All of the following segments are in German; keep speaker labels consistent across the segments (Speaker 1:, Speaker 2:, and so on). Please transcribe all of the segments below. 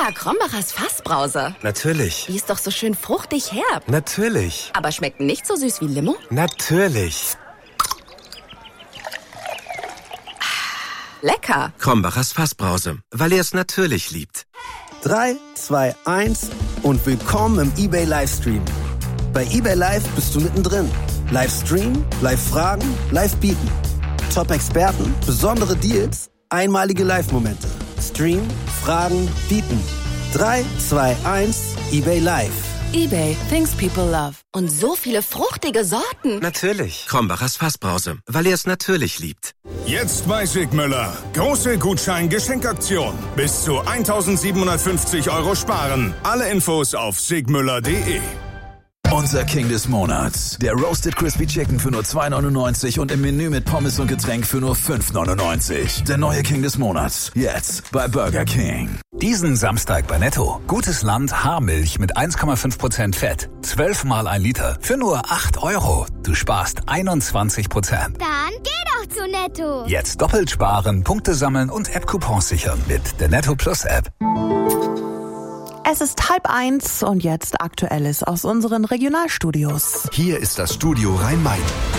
Speaker 1: Krombacher's Fassbrause.
Speaker 2: Natürlich.
Speaker 1: Die ist doch so schön fruchtig herb.
Speaker 2: Natürlich.
Speaker 1: Aber schmeckt nicht so süß wie Limo?
Speaker 2: Natürlich.
Speaker 1: Lecker.
Speaker 2: Krombacher's Fassbrause, weil er es natürlich liebt.
Speaker 3: 3, 2, 1 und willkommen im eBay Livestream. Bei eBay Live bist du mittendrin. Livestream, Live-Fragen, Live-Bieten. Top-Experten, besondere Deals, einmalige Live-Momente. Stream, Fragen, Bieten. 3, 2, 1, eBay Live.
Speaker 1: eBay, things people love. Und so viele fruchtige Sorten.
Speaker 2: Natürlich. Krombacher's Fassbrause, weil er es natürlich liebt.
Speaker 4: Jetzt bei Sigmüller. Große Gutschein-Geschenkaktion. Bis zu 1.750 € sparen. Alle Infos auf sigmüller.de.
Speaker 5: Unser King des Monats. Der Roasted Crispy Chicken für nur 2,99 und im Menü mit Pommes und Getränk für nur 5,99. Der neue King des Monats. Jetzt bei Burger King.
Speaker 6: Diesen Samstag bei Netto. Gutes Land Haarmilch mit 1,5% Fett. 12 mal 1 Liter für nur 8 €. Du sparst 21%.
Speaker 7: Dann geh doch zu Netto.
Speaker 6: Jetzt doppelt sparen, Punkte sammeln und App-Coupons sichern mit der Netto Plus App.
Speaker 8: Es ist 12:30 und jetzt Aktuelles aus unseren Regionalstudios.
Speaker 9: Hier ist das Studio Rhein-Main.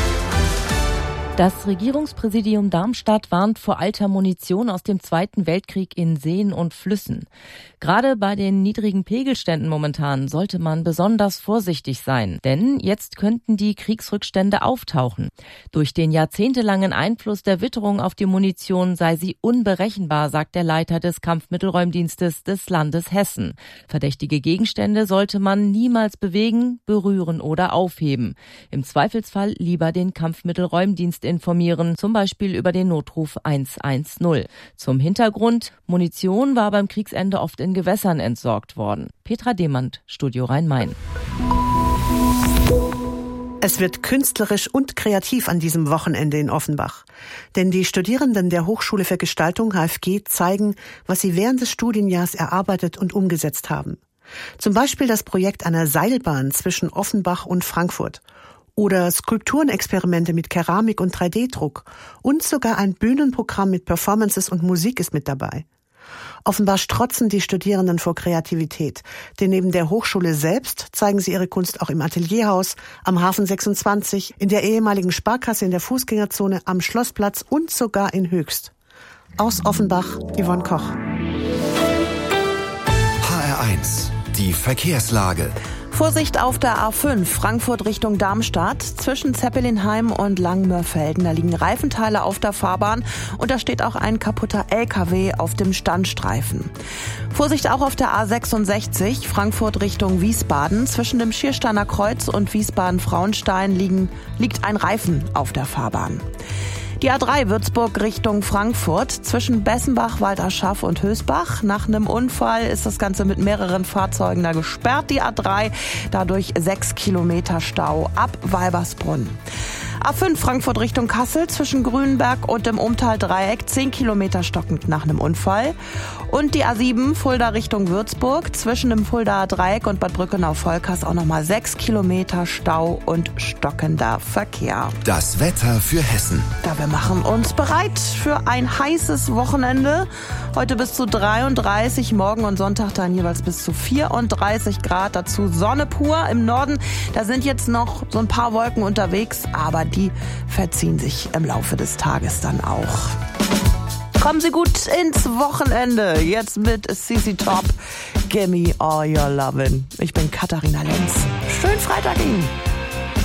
Speaker 10: Das Regierungspräsidium Darmstadt warnt vor alter Munition aus dem Zweiten Weltkrieg in Seen und Flüssen. Gerade bei den niedrigen Pegelständen momentan sollte man besonders vorsichtig sein, denn jetzt könnten die Kriegsrückstände auftauchen. Durch den jahrzehntelangen Einfluss der Witterung auf die Munition sei sie unberechenbar, sagt der Leiter des Kampfmittelräumdienstes des Landes Hessen. Verdächtige Gegenstände sollte man niemals bewegen, berühren oder aufheben. Im Zweifelsfall lieber den Kampfmittelräumdienst informieren, zum Beispiel über den Notruf 110. Zum Hintergrund: Munition war beim Kriegsende oft in Gewässern entsorgt worden. Petra Demand, Studio Rhein-Main.
Speaker 8: Es wird künstlerisch und kreativ an diesem Wochenende in Offenbach. Denn die Studierenden der Hochschule für Gestaltung HFG zeigen, was sie während des Studienjahrs erarbeitet und umgesetzt haben. Zum Beispiel das Projekt einer Seilbahn zwischen Offenbach und Frankfurt. Oder Skulpturenexperimente mit Keramik und 3D-Druck. Und sogar ein Bühnenprogramm mit Performances und Musik ist mit dabei. Offenbar strotzen die Studierenden vor Kreativität. Denn neben der Hochschule selbst zeigen sie ihre Kunst auch im Atelierhaus, am Hafen 26, in der ehemaligen Sparkasse in der Fußgängerzone, am Schlossplatz und sogar in Höchst. Aus Offenbach, Yvonne Koch.
Speaker 9: HR1, die Verkehrslage.
Speaker 8: Vorsicht auf der A5, Frankfurt Richtung Darmstadt. Zwischen Zeppelinheim und Langmörfelden, da liegen Reifenteile auf der Fahrbahn und da steht auch ein kaputter LKW auf dem Standstreifen. Vorsicht auch auf der A66, Frankfurt Richtung Wiesbaden. Zwischen dem Schiersteiner Kreuz und Wiesbaden-Frauenstein liegt ein Reifen auf der Fahrbahn. Die A3 Würzburg Richtung Frankfurt, zwischen Bessenbach, Walderschaff und Hösbach. Nach einem Unfall ist das Ganze mit mehreren Fahrzeugen da gesperrt, die A3. Dadurch 6 Kilometer Stau ab Weibersbrunn. A5 Frankfurt Richtung Kassel, zwischen Grünberg und dem Umtal-Dreieck 10 Kilometer stockend nach einem Unfall. Und die A7 Fulda Richtung Würzburg, zwischen dem Fuldaer Dreieck und Bad Brückenau-Volkers auch nochmal 6 Kilometer Stau und stockender Verkehr.
Speaker 9: Das Wetter für Hessen.
Speaker 8: Ja, wir machen uns bereit für ein heißes Wochenende. Heute bis zu 33, morgen und Sonntag dann jeweils bis zu 34 Grad. Dazu Sonne pur im Norden. Da sind jetzt noch so ein paar Wolken unterwegs, aber die verziehen sich im Laufe des Tages dann auch. Kommen Sie gut ins Wochenende. Jetzt mit CC Top. Gimme all your lovin'. Ich bin Katharina Lenz. Schönen Freitag Ihnen.